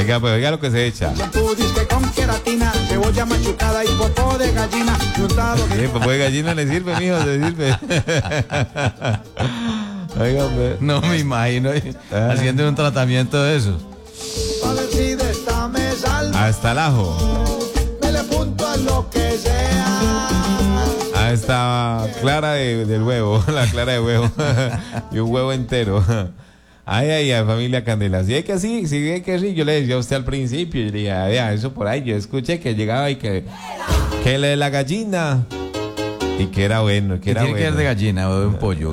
Oiga, pues oiga lo que se echa. Champú disque con queratina, cebolla machucada y popó de gallina juntado. Sí, popó de gallina le sirve, mijo, le sirve. Oiga, pues. No me imagino haciendo un tratamiento de eso. A ver si de esta me salvo. Hasta el ajo. Me le punto a lo que sea. A esta clara del huevo, la clara de huevo. Y un huevo entero. Ay, familia Candela. Si hay que así, si hay que así, yo le decía a usted al principio, yo le dije, vea, eso por ahí, yo escuché que llegaba y que la gallina, y que era bueno, que era tiene bueno. que ser de gallina o de un pollo.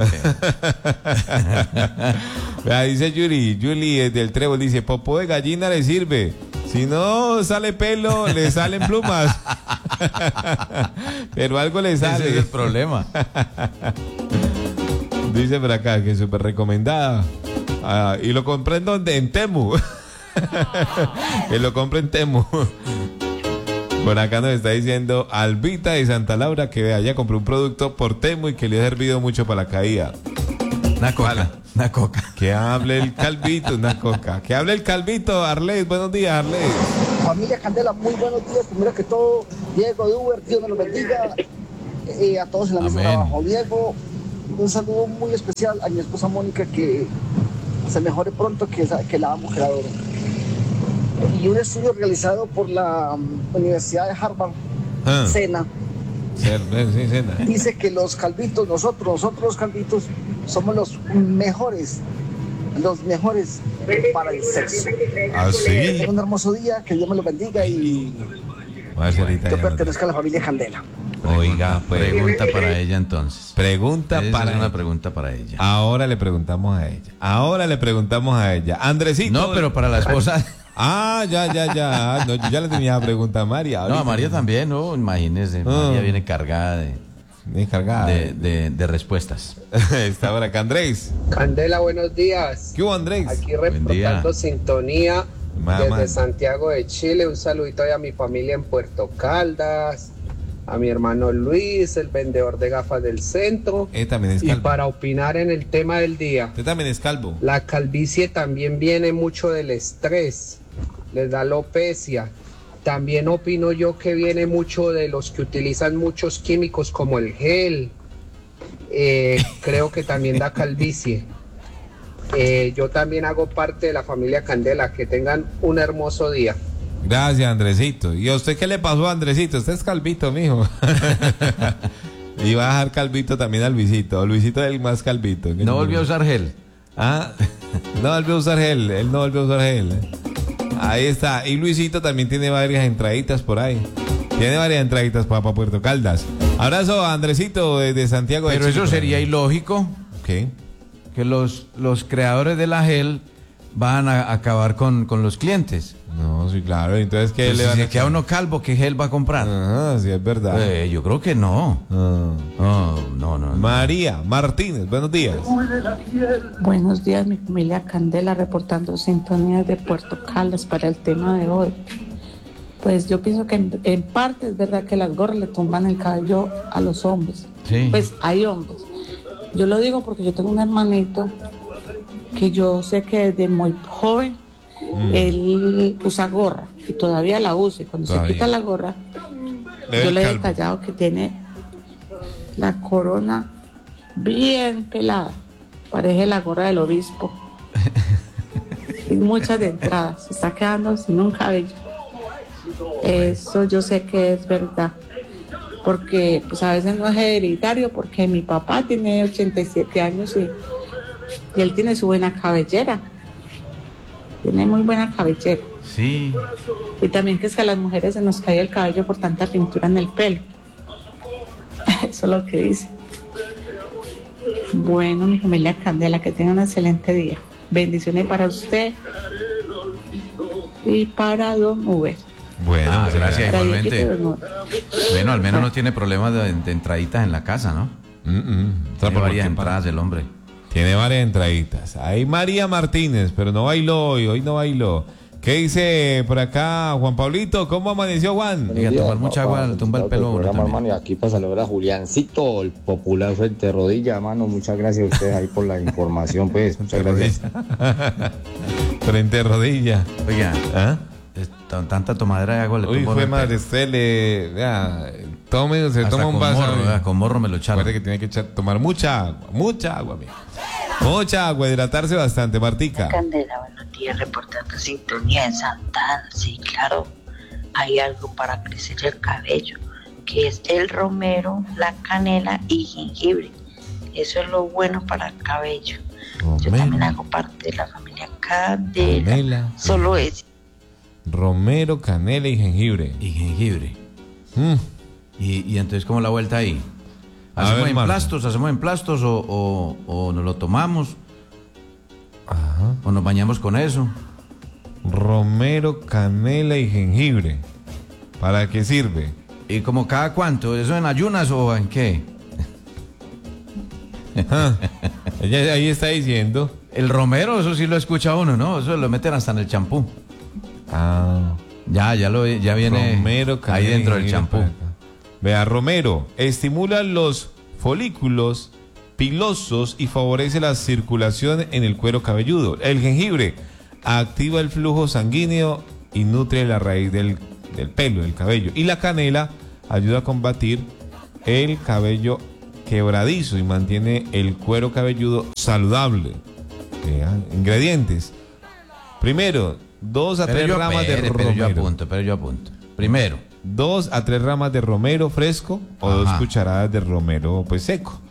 Vea, dice Yuli del Trébol, dice, popó de gallina le sirve. Si no sale pelo, le salen plumas. Pero algo le sale. Ese es el problema. Dice por acá que es súper recomendada. Y lo compré en donde, en Temu. Que lo compré en Temu. Por acá nos está diciendo Albita de Santa Laura que vea, ya compró un producto por Temu y que le ha servido mucho para la caída. Una coca. Que hable el calvito, una coca. Que hable el calvito, Arley. Buenos días, Arley. Familia Candela, muy buenos días. Primero que todo, Diego de Uber, Dios me lo bendiga. A todos en la mesa de trabajo. Diego, un saludo muy especial a mi esposa Mónica, que se mejore pronto, que la amo, que la adoro. Y un estudio realizado por la Universidad de Harvard, SENA, dice que los calvitos, nosotros los calvitos, somos los mejores para el sexo. ¿Ah, sí? Tengan un hermoso día, que Dios me lo bendiga y yo pertenezco a la familia Candela. Oiga, pues. Pregunta para ella entonces. Pregunta Esa para es una pregunta para ella. Ahora le preguntamos a ella. Andresito. No, pero para la esposa. Ya. No, yo ya le tenía la pregunta a María. No, a María también, ¿no? Imagínese. María viene cargada de respuestas. Está por acá Andrés. Candela, buenos días. ¿Qué hubo, Andrés? Aquí reportando sintonía desde Santiago de Chile. Un saludito a mi familia en Puerto Caldas, a mi hermano Luis, el vendedor de gafas del centro. También es calvo. Y para opinar en el tema del día. Usted también es calvo. La calvicie también viene mucho del estrés, les da alopecia. También opino yo que viene mucho de los que utilizan muchos químicos como el gel. Creo que también da calvicie. Yo también hago parte de la familia Candela. Que tengan un hermoso día. Gracias, Andresito. ¿Y a usted qué le pasó, Andresito? Usted es calvito, mijo. Y va a dejar calvito también al Luisito. Luisito es el más calvito. No volvió a usar gel. No volvió a usar gel. Él no volvió a usar gel. Ahí está. Y Luisito también tiene varias entraditas por ahí. Tiene varias entraditas para Puerto Caldas. Abrazo a Andresito de Santiago de Chile. Pero eso sería ilógico. ¿Qué? Que los creadores de la gel van a acabar con los clientes. No, sí, claro. Entonces, ¿qué le van si a se queda uno calvo, ¿qué gel va a comprar? Sí, es verdad. Yo creo que no. No. María Martínez, buenos días. Buenos días, mi familia Candela, reportando sintonías de Puerto Caldas para el tema de hoy. Pues yo pienso que en parte es verdad que las gorras le tumban el cabello a los hombres. Sí. Pues hay hombres. Yo lo digo porque yo tengo un hermanito que yo sé que desde muy joven él usa gorra y todavía la usa, y cuando se quita la gorra yo le he detallado que tiene la corona bien pelada, parece la gorra del obispo y muchas de entradas, se está quedando sin un cabello. Eso yo sé que es verdad, porque pues a veces no es hereditario, porque mi papá tiene 87 años y él tiene su buena cabellera. Tiene muy buena cabellera. Sí. Y también que es que a las mujeres se nos cae el cabello por tanta pintura en el pelo. Eso es lo que dice. Bueno, mi familia Candela, que tengan un excelente día. Bendiciones para usted y para Don Uber. Bueno, gracias, Para igualmente. Bueno, al menos no tiene problemas de entraditas en la casa, ¿no? Tiene varias entradas el hombre. Tiene varias entraditas. Ahí María Martínez, pero no bailó hoy no bailó. ¿Qué dice por acá Juan Pablito? ¿Cómo amaneció Juan? Diga, tomar mucha agua, le tumba el pelo. Hermano, y aquí para saludar a Juliancito, el popular frente rodilla, hermano. Muchas gracias a ustedes ahí por la información, pues. Muchas gracias. Frente a rodilla. Oiga, ¿Ah? tanta tomadera de agua le Uy, tumbó fue el madre, pelo. usted se Hasta toma un con vaso. morro, con morro me lo echaron. Recuerde que tiene que tomar mucha agua, amigo. Mucha agua, hidratarse bastante, Martica. Candela, buenos días, reportando sintonía en Santa Ana. Sí, claro, hay algo para crecer el cabello, que es el romero, la canela y jengibre. Eso es lo bueno para el cabello. Yo también hago parte de la familia Candela. Canela, Solo es. romero, canela y jengibre. Y jengibre. Y entonces, ¿cómo la vuelta ahí? A ¿Hacemos ver, ¿Hacemos emplastos o nos lo tomamos? Ajá. ¿O nos bañamos con eso? Romero, canela y jengibre. ¿Para qué sirve? ¿Y como cada cuánto? ¿Eso en ayunas o en qué? Ella ahí está diciendo. El romero, eso sí lo escucha uno, ¿no? Eso lo meten hasta en el champú. Ah. Ya viene Romero, canela ahí y dentro del jengibre champú. para acá. Vea, romero estimula los folículos pilosos y favorece la circulación en el cuero cabelludo. El jengibre activa el flujo sanguíneo y nutre la raíz del pelo, del cabello. Y la canela ayuda a combatir el cabello quebradizo y mantiene el cuero cabelludo saludable. Vean, ingredientes. Primero, 2 a 3 ramas de romero. Pero yo apunto. Primero, 2 a 3 ramas de romero fresco o 2 cucharadas de romero pues seco.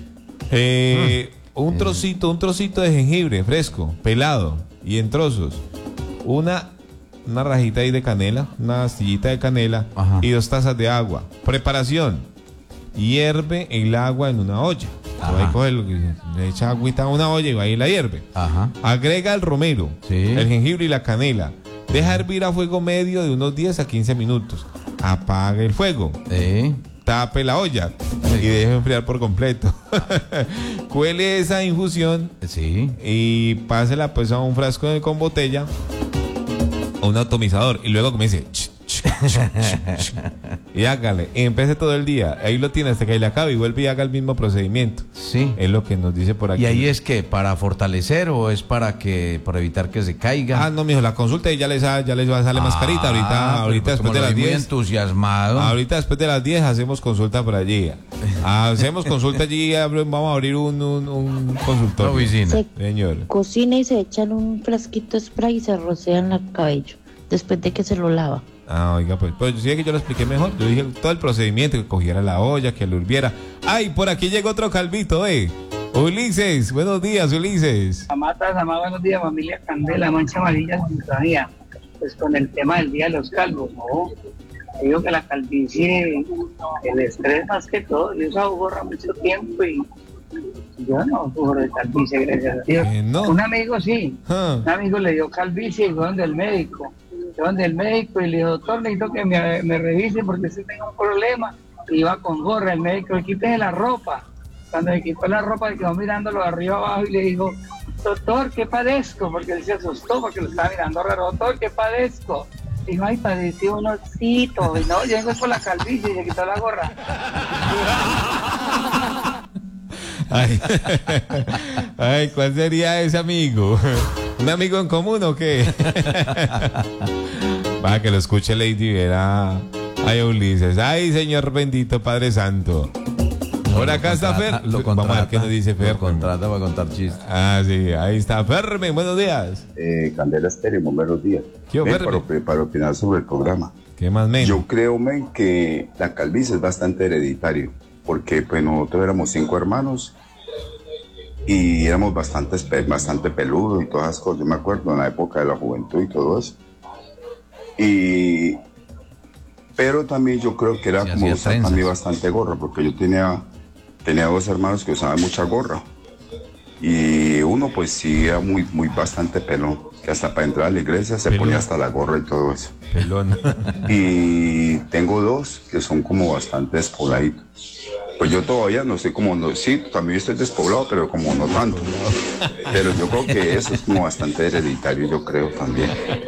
Un trocito de jengibre fresco, pelado y en trozos. Una rajita ahí de canela, una astillita de canela. Ajá. Y 2 tazas de agua. Preparación: hierve el agua en una olla. Ahí coge, le echa agüita a una olla y ahí la hierve. Ajá. Agrega el romero, Sí. el jengibre y la canela. Deja hervir a fuego medio de unos 10 a 15 minutos. Apague el fuego. Tape la olla y deje enfriar por completo. Cuele esa infusión y pásela pues a un frasco con botella o un atomizador y luego comience y hágale y empiece todo el día. Ahí lo tiene hasta que le acabe y vuelve y haga el mismo procedimiento. Sí. Es lo que nos dice por aquí. ¿Y ahí es que para fortalecer o es para evitar que se caiga? Ah, no, mijo, la consulta y ya les va a salir más carita. Ahorita después de las 10. Muy entusiasmado. Ahorita después de las 10 hacemos consulta por allí. Hacemos consulta allí, vamos a abrir un consultorio. Oficina. Señor. Cocina y se echan un frasquito de spray y se rocean el cabello después de que se lo lava. Ah, oiga, pues sí que yo lo expliqué mejor. Yo dije todo el procedimiento, que cogiera la olla, que lo hirviera. Ay, por aquí llegó otro calvito, Ulises, buenos días, Ulises. Amata, buenos días, familia Candela, Mancha Amarilla, sintonía. Pues con el tema del Día de los Calvos, ¿no? Digo que la calvicie, el estrés más que todo, yo uso gorra mucho tiempo y yo no sufro de calvicie, gracias a Dios. No. Un amigo sí, un amigo le dio calvicie y fue donde el médico. Y le dijo, doctor, necesito que me revise porque si tengo un problema. Y iba con gorra, el médico, le quité la ropa. Cuando le quitó la ropa, le quedó mirándolo de arriba abajo y le dijo, doctor, ¿qué padezco? Porque él se asustó porque lo estaba mirando raro. Doctor, ¿qué padezco? Dijo, ay, padecí un osito. Y no, yo vengo por la calvicie y se quitó la gorra. Ay, ¿cuál sería ese amigo? ¿Un amigo en común o qué? Va, que lo escuche Lady Vera. Ay, Ulises. Ay, Señor bendito Padre Santo. Por acá está Fer. Vamos a ver qué nos dice Fer. Lo contrata para contar chistes. Ah, sí, ahí está Fermen. Buenos días. Candela Estéreo, buenos días. Para opinar sobre el programa. ¿Qué más, men? Yo creo, men, que la calvicie es bastante hereditario. Porque pues nosotros éramos 5 hermanos y éramos bastante peludos y todas esas cosas. Yo me acuerdo en la época de la juventud y todo eso. Pero también yo creo que era como usar también bastante gorra, porque yo tenía 2 hermanos que usaban mucha gorra. Y uno pues sí era muy bastante pelón, que hasta para entrar a la iglesia se ponía hasta la gorra y todo eso. Pelón. Y tengo 2 que son como bastante despobladitos. Pues yo todavía no sé sí, también estoy despoblado, pero como no tanto. Pero yo creo que eso es como bastante hereditario, yo creo también.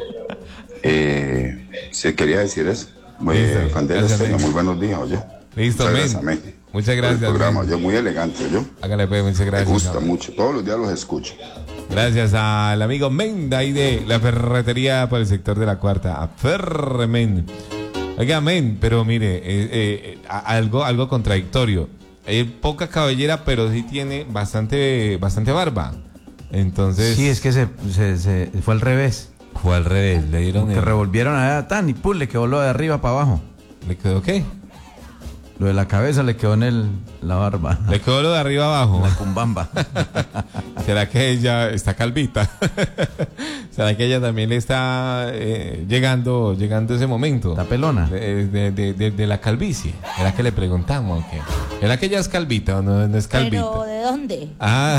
Se quería decir eso. Candela Estéreo, muy buenos días, oye. Listo, Muchas gracias. Por el programa, yo muy elegante, yo. Hágale, pues, muchas gracias. Me gusta mucho, todos los días los escucho. Gracias al amigo Menda ahí de la ferretería por el sector de la Cuarta. A Ferremen. Oiga, men, pero mire, algo contradictorio. Poca cabellera, pero sí tiene bastante barba. Entonces. Sí, es que se fue al revés. Fue al revés, le dieron. Que revolvieron a tan y pum, le quedó lo de arriba para abajo. ¿Le quedó qué? Lo de la cabeza le quedó en la barba. Le quedó lo de arriba abajo. La cumbamba. ¿Será que ella está calvita? ¿Será que ella también le está llegando ese momento? ¿Está pelona? De la calvicie. ¿Era que le preguntamos o qué? ¿Era que ella es calvita o no es calvita? ¿Pero de dónde? Ah.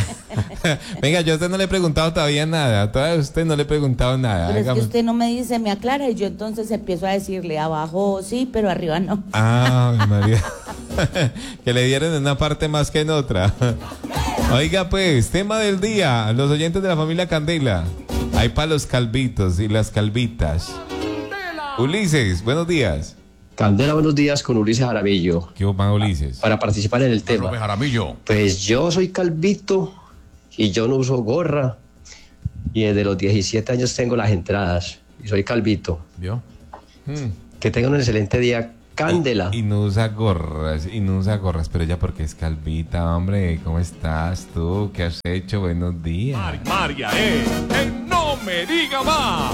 Venga, yo a usted no le he preguntado todavía nada. Todavía a usted no le he preguntado nada. Pero es que usted no me dice, me aclara, y yo entonces empiezo a decirle abajo sí, pero arriba no. Ah, María. Que le dieron en una parte más que en otra. Oiga, pues, tema del día. Los oyentes de la familia Candela. Hay para los calvitos y las calvitas. Ulises, buenos días. Candela, buenos días, con Ulises Jaramillo. ¿Qué va, Ulises? Para participar en el tema. Jaramillo. Pues yo soy calvito y yo no uso gorra. Y desde los 17 años tengo las entradas. Y soy calvito. ¿Vio? Que tengan un excelente día, Candela. Y no usa gorras, pero ella porque es calvita, hombre. ¿Cómo estás tú? ¿Qué has hecho? Buenos días. María, no me diga más.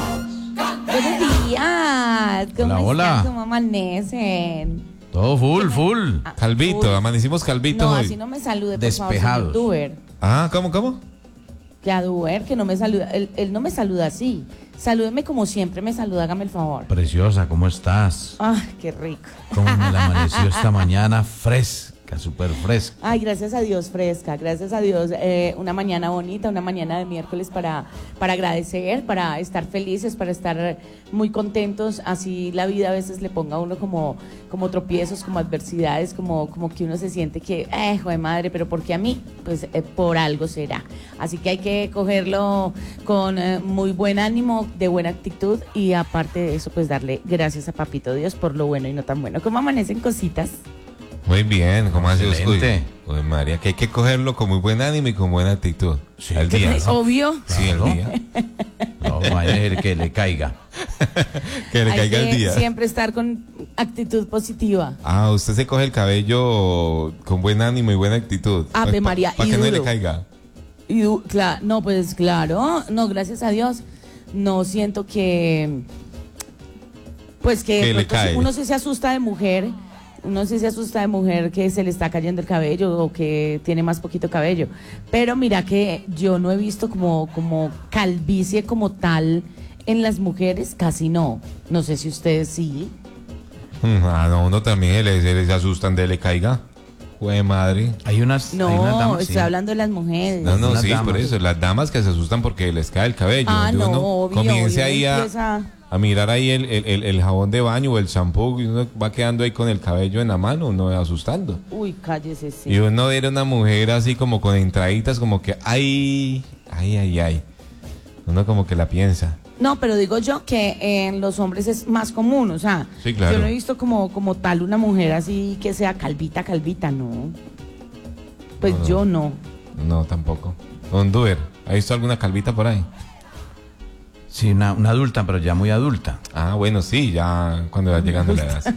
Buenos días. ¿Cómo hola. están? ¿Cómo amanecen? Todo full. Calvito, amanecimos calvitos No, hoy. así no me salude, por Despejados. favor, señor Duber. Ah, ¿cómo? Que a Duber, que no me saluda. Él no me saluda así. Salúdeme como siempre me saluda, hágame el favor. Preciosa, ¿cómo estás? Ay, qué rico. ¿Cómo me la amaneció esta mañana? Fresca, súper fresca. Ay, gracias a Dios, fresca, gracias a Dios. Una mañana bonita, una mañana de miércoles para agradecer, para estar felices, para estar muy contentos. Así la vida a veces le ponga a uno como tropiezos, como adversidades, como que uno se siente que, joder madre, pero ¿por qué a mí? Pues por algo será. Así que hay que cogerlo con muy buen ánimo, de buena actitud, y aparte de eso, pues darle gracias a Papito Dios por lo bueno y no tan bueno. ¿Cómo amanecen, cositas? Muy bien, ¿cómo hace usted? Uy, María, que hay que cogerlo con muy buen ánimo y con buena actitud. Sí, el día, ¿no? Obvio. Sí, el día. No, vaya que le caiga. Que le Hay caiga que el día. siempre estar con actitud positiva. Ah, usted se coge el cabello con buen ánimo y buena actitud. Ave María, Para y que no duro. le caiga. No, pues claro, no, gracias a Dios. No siento que, pues que le cae. uno sí se asusta de mujer. Uno sí se asusta de mujer que se le está cayendo el cabello o que tiene más poquito cabello. Pero mira que yo no he visto como calvicie como tal en las mujeres, casi no. No sé si ustedes sí. No, uno también se les asustan de le caiga. Jue madre. Hay unas damas, estoy sí. hablando de las mujeres. No, Unas sí, damas. por eso. Las damas que se asustan porque les cae el cabello. Donde uno obvio, comience obvio, ahí a mirar ahí el jabón de baño o el shampoo, y uno va quedando ahí con el cabello en la mano, uno va asustando. Uy, cállese, sí. Y uno era una mujer así como con entraditas, como que ay. Uno como que la piensa. No, pero digo yo que en los hombres es más común, o sea, Sí, claro. yo no he visto como tal una mujer así que sea calvita, no. Pues No. yo no. No, tampoco. Don Duer, ¿ha visto alguna calvita por ahí? Sí, una adulta, pero ya muy adulta. Ah, bueno, sí, ya cuando va llegando la edad.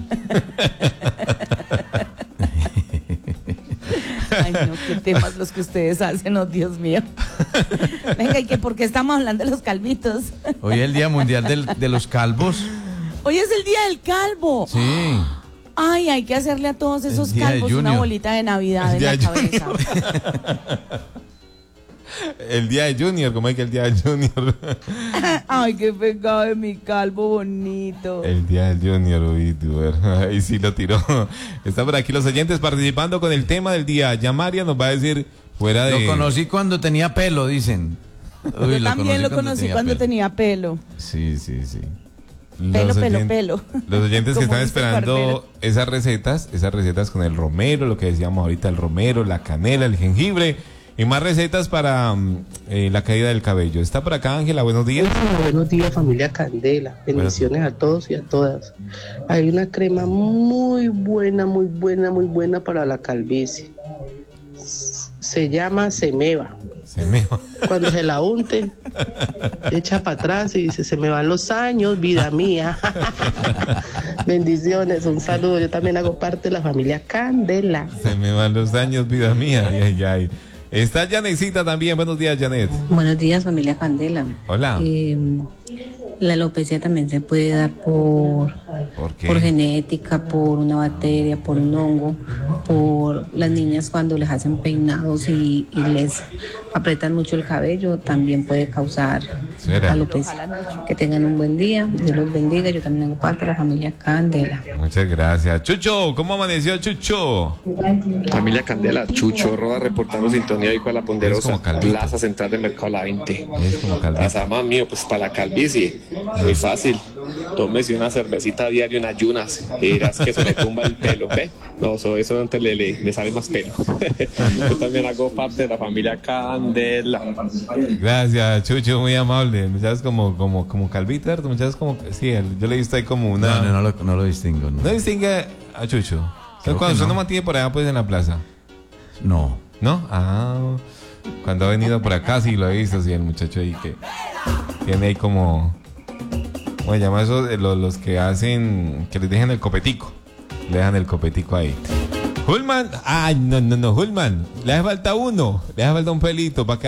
Ay, no, qué temas los que ustedes hacen, oh Dios mío. Venga, ¿y que por qué estamos hablando de los calvitos? Hoy es el Día Mundial de los Calvos. Hoy es el Día del Calvo. Sí. Ay, hay que hacerle a todos esos Día de calvos una Junior. bolita de Navidad en la cabeza. El día de Junior, ¿cómo es que el día de Junior? Ay, qué pecado de mi calvo bonito. El día del Junior, uy, Duer. Ahí sí lo tiró. Están por aquí los oyentes participando con el tema del día. Ya María nos va a decir fuera de... Lo conocí cuando tenía pelo, dicen. Uy, Yo también lo conocí cuando tenía pelo. Sí. Pelo. Los oyentes que Como están dice esperando Barbero. esas recetas con el romero, lo que decíamos ahorita, el romero, la canela, el jengibre y más recetas para la caída del cabello. Está por acá Ángela, buenos días. Buenos días, familia Candela. Bendiciones a todos y a todas. Hay una crema muy buena para la calvicie. se llama semeva. Cuando se la unte, echa para atrás y dice, se me van los años, vida mía. Bendiciones, un saludo. Yo también hago parte de la familia Candela. Se me van los años, vida mía. Ay, ay. Está Janetcita también. Buenos días, Janet. Buenos días, familia Candela. Hola. La alopecia también se puede dar por genética, por una bacteria, por un hongo, por las niñas cuando les hacen peinados y les apretan mucho el cabello, también puede causar alopecia. Que tengan un buen día, Dios los bendiga. Yo también hago parte de la familia Candela. Muchas gracias. Chucho, ¿cómo amaneció Chucho? Familia Candela, Chucho Roda reportando sintonía y con la ponderosa Plaza Central del Mercado La 20. Plaza más mío, pues para la calvicie, muy fácil. Tómese una cervecita a diario en ayunas y dirás que se le tumba el pelo, ¿ve? No, eso antes le sale más pelo. Yo también hago parte de la familia Candela. Gracias, Chucho, muy amable. Muchachos como calvito, ¿verdad? Muchachos como, sí, yo le he visto ahí como una... No lo distingo. ¿No distingue a Chucho? Cuando usted no mantiene por allá, pues en la plaza. No. ¿No? Ah, cuando ha venido por acá sí lo he visto, sí, el muchacho ahí que tiene ahí como... ¿Cómo se llama eso? Los que hacen, que les dejan el copetico. Le dejan el copetico ahí. Hulman, no, Hulman, le hace falta uno, le hace falta un pelito para que